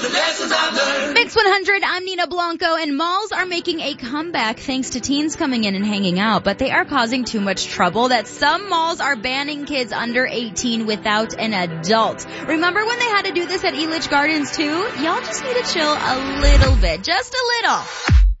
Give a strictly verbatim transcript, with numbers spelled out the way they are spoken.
the lessons I've learned. Mix one hundred, I'm Nina Blanco, and malls are making a comeback thanks to teens coming in and hanging out, but they are causing too much trouble that some malls are banning kids under eighteen without an adult. Remember when they had to do this at Elitch Gardens too? Y'all just need to chill a little bit, just a little.